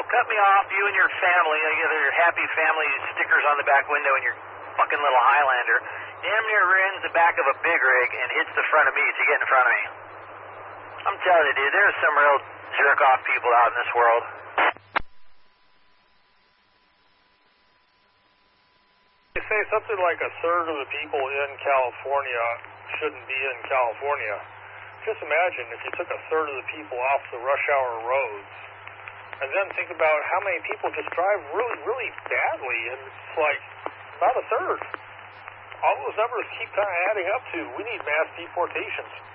cut me off, you and your family, your happy family stickers on the back window and your fucking little Highlander, damn near runs the back of a big rig and hits the front of me to get in front of me. I'm telling you, dude, there's some real jerk-off people out in this world. They say something like a third of the people in California shouldn't be in California. Just imagine if you took a third of the people off the rush hour roads, and then think about how many people just drive really, really badly, and it's like about a third. All those numbers keep kind of adding up to, we need mass deportations.